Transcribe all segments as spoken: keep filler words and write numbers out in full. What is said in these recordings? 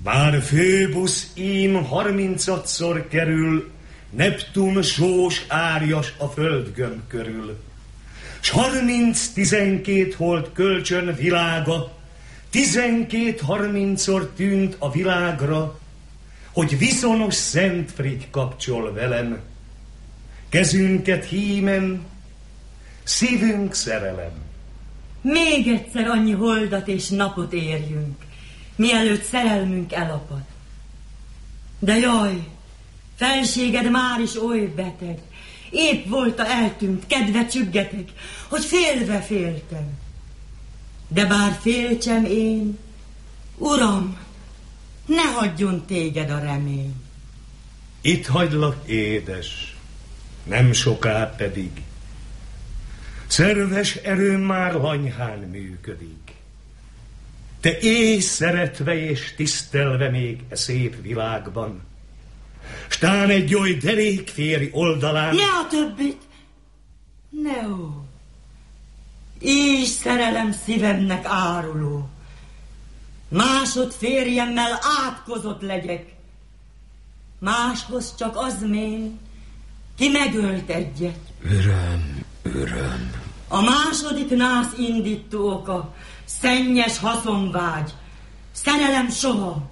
Bár Főbusz ím harmincadszor kerül, Neptun sós árjas a földgömb körül. S harminc tizenkét hold kölcsön világa, Tizenkét harmincszor tűnt a világra, hogy viszonos Szentfrigy kapcsol velem. Kezünket hímem, szívünk szerelem. Még egyszer annyi holdat és napot érjünk, mielőtt szerelmünk elapad. De jaj, felséged már is oly beteg, épp volta eltűnt, kedve csüggeteg, hogy félve féltem. De bár féltsem én, Uram, ne hagyjon téged a remény. Itt hagylak, édes, nem soká pedig. Szerves erőm már lanyhán működik. Te élj szeretve és tisztelve még e szép világban, s tán egy oly derék férj oldalán. Ne a többit! Ne ó! Így szerelem szívemnek áruló. Másod férjemmel átkozott legyek. Máshoz csak az mén, ki megölt egyet. Öröm, öröm. A második nász indító oka szennyes haszonvágy, szerelem soha.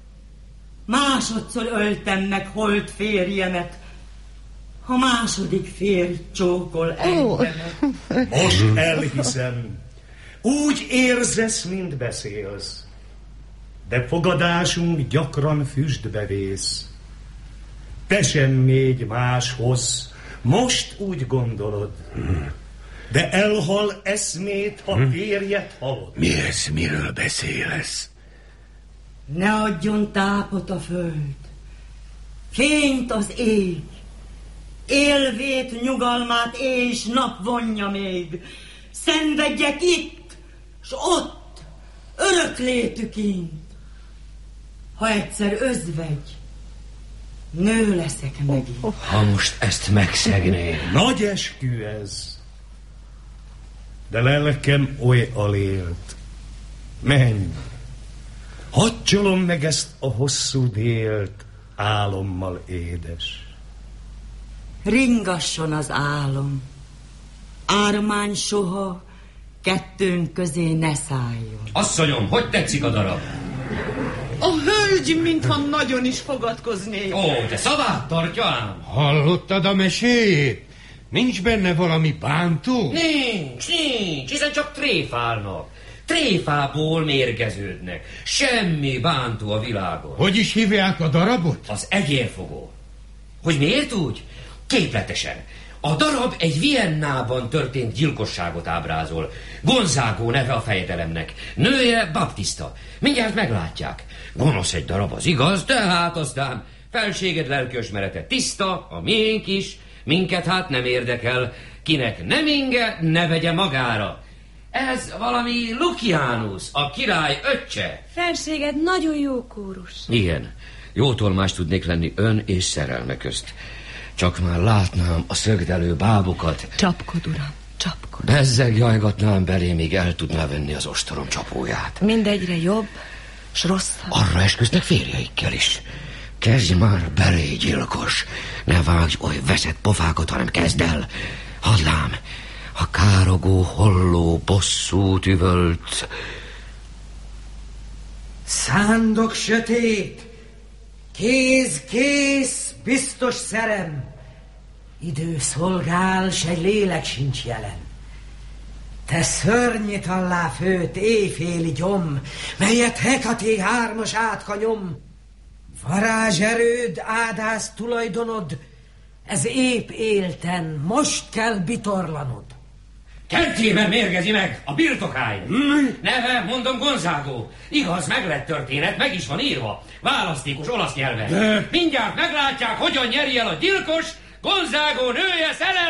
Másodszor öltem meg holt férjemet, a második férj csókol engemet. Most elhiszem, úgy érzesz, mint beszélsz, de fogadásunk gyakran füstbe vész. Te sem még máshoz, most úgy gondolod, de elhal eszmét, ha férjet halod. Mi ez, miről beszélsz? Ne adjon tápot a föld, fényt az ég, élvét, nyugalmát és nap vonja még. Szenvedjek itt, s ott, öröklétükint. Ha egyszer özvegy, nő leszek megint. Ha most ezt megszegné. Nagy eskü ez, de lelkem oly alélt. Menj, hadd csalom meg ezt a hosszú délt álommal, édes. Ringasson az álom, ármány soha kettőnk közé ne szálljon. Asszonyom, hogy tetszik a darab? A hölgy, mintha nagyon is fogadkoznék. Ó, de szavát tartja ám. Hallottad a meséjét? Nincs benne valami bántó? Nincs, nincs, hiszen csak tréfálnak. Tréfából mérgeződnek. Semmi bántó a világon. Hogy is hívják a darabot? Az egérfogó. Hogy miért úgy? Képletesen. A darab egy Viennában történt gyilkosságot ábrázol. Gonzágó neve a fejedelemnek. Nője Baptista. Mindjárt meglátják. Gonosz egy darab, az igaz, de hát aztán felséged lelkiismerete tiszta, a miénk is, minket hát nem érdekel. Kinek nem inge, ne vegye magára. Ez valami Lucianus, a király öccse. Felséged nagyon jó kórus. Igen, jó tolmács tudnék lenni ön és szerelme közt. Csak már látnám a szögdelő bábukat. Csapkod, uram, csapkod. Bezzeg jajgatnám belé, míg el tudná venni az ostorom csapóját. Mindegyre jobb, s rosszabb. Arra esküsznek férjeikkel is. Kezdj már belé, gyilkos. Ne vágj oly veszett pofákat, hanem kezd el. Hadd lám, a károgó, holló, bosszút üvölt. Szándok sötét, kéz, kész, biztos szerem. Idő szolgál, s egy lélek sincs jelen. Te szörnyit allá főt éjféli gyom, melyet Hekaté hármas átkanyom. Varázserőd, ádász tulajdonod, ez épp élten, most kell bitorlanod. Kertjében mérgezi meg a birtokány. Neve, mondom, Gonzágó. Igaz, meg lett történet, meg is van írva. Választékos olasz nyelven. De... Mindjárt meglátják, hogyan nyeri el a gyilkos Gonzágó nője szerelmét.